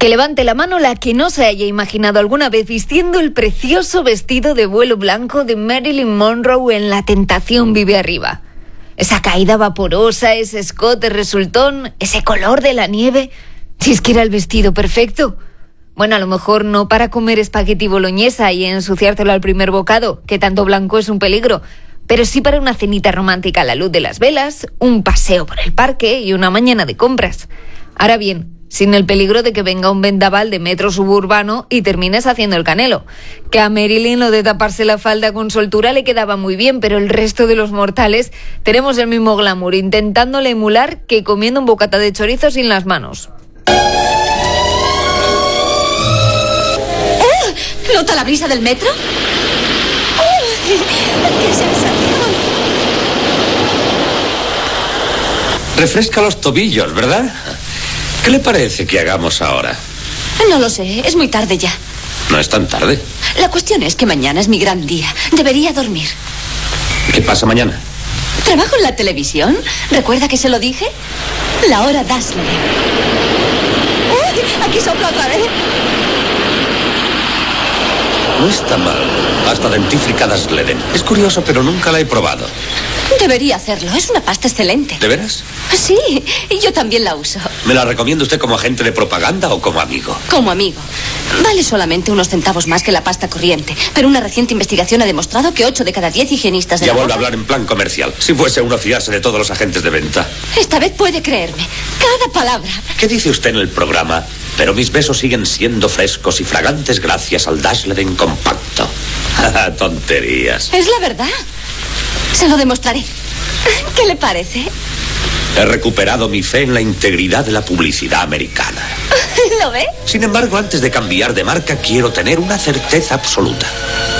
Que levante la mano la que no se haya imaginado alguna vez vistiendo el precioso vestido de vuelo blanco de Marilyn Monroe en La tentación vive arriba. Esa caída vaporosa, ese escote resultón, ese color de la nieve. Si es que era el vestido perfecto. Bueno, a lo mejor no para comer espagueti boloñesa y ensuciártelo al primer bocado, que tanto blanco es un peligro, pero sí para una cenita romántica a la luz de las velas, un paseo por el parque y una mañana de compras. Ahora bien, sin el peligro de que venga un vendaval de metro suburbano y termines haciendo el Canelo. Que a Marilyn lo de taparse la falda con soltura le quedaba muy bien, pero el resto de los mortales tenemos el mismo glamour, intentándole emular que comiendo un bocata de chorizo sin las manos. ¿Nota la brisa del metro? ¡Qué sensación! Refresca los tobillos, ¿verdad? ¿Qué le parece que hagamos ahora? No lo sé, es muy tarde ya. No es tan tarde. La cuestión es que mañana es mi gran día. Debería dormir. ¿Qué pasa mañana? ¿Trabajo en la televisión? ¿Recuerda que se lo dije? La hora Dazzler. ¡Uy! Aquí sopla otra vez. No está mal. Pasta dentífrica Dazzleren. Es curioso, pero nunca la he probado. Debería hacerlo. Es una pasta excelente. ¿De veras? Sí, y yo también la uso. ¿Me la recomienda usted como agente de propaganda o como amigo? Como amigo. Vale solamente unos centavos más que la pasta corriente, pero una reciente investigación ha demostrado que 8 de cada 10 higienistas de Ya la vuelve a ropa... hablar en plan comercial. Si fuese uno a fiarse de todos los agentes de venta. Esta vez puede creerme. Cada palabra. ¿Qué dice usted en el programa? Pero mis besos siguen siendo frescos y fragantes gracias al Dazzleren compacto. Tonterías. Es la verdad. Se lo demostraré. ¿Qué le parece? He recuperado mi fe en la integridad de la publicidad americana. ¿Lo ve? Sin embargo, antes de cambiar de marca, quiero tener una certeza absoluta.